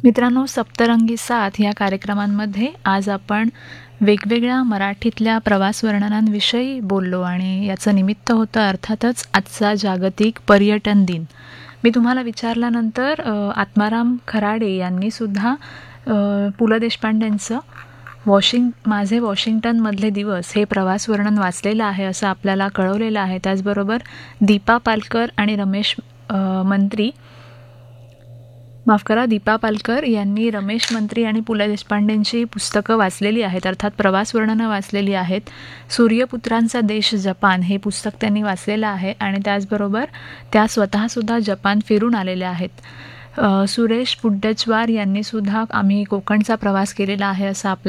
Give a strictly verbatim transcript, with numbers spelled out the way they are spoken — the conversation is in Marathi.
मित्रांनो, सप्तरंगी साथ या कार्यक्रमांमध्ये आज आपण वेगवेगळ्या मराठीतल्या प्रवास वर्णनांविषयी बोललो आणि याचं निमित्त होतं अर्थातच आजचा जागतिक पर्यटन दिन. मी तुम्हाला विचारल्यानंतर अ, आत्माराम खराडे यांनीसुद्धा अ, पु ल देशपांडेंचं वॉशिंग माझे वॉशिंग्टनमधले दिवस हे प्रवास वर्णन वाचलेलं आहे असं आपल्याला कळवलेलं आहे. त्याचबरोबर दीपा पालकर आणि रमेश अ, मंत्री माफ करा दीपा पालकर यांनी रमेश मंत्री आणि पु ल देशपांडेंची पुस्तकं वाचलेली आहेत, अर्थात प्रवास वर्णनं वाचलेली आहेत. सूर्यपुत्रांचा देश जपान हे पुस्तक त्यांनी वाचलेलं आहे आणि त्याचबरोबर त्या स्वतःसुद्धा जपान फिरून आलेल्या आहेत. अ, सुरेश पुड्डचवार यांनीसुद्धा आम्ही कोकणचा प्रवास केलेला आहे असं आपल्या